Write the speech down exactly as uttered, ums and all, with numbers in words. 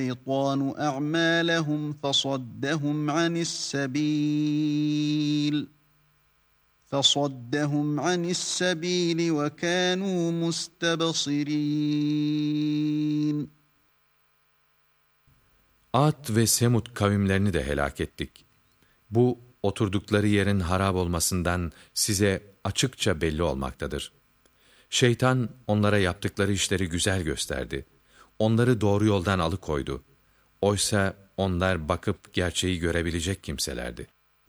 الشيطان أعمالهم فصدهم عن السبيل فصدهم عن السبيل وكانوا مستبصرين. Ad ve Semud kavimlerini de helak ettik. Bu, oturdukları yerin harap olmasından size açıkça belli olmaktadır. Şeytan onlara yaptıkları işleri güzel gösterdi. Onları doğru yoldan alıkoydu. Oysa onlar bakıp gerçeği görebilecek kimselerdi.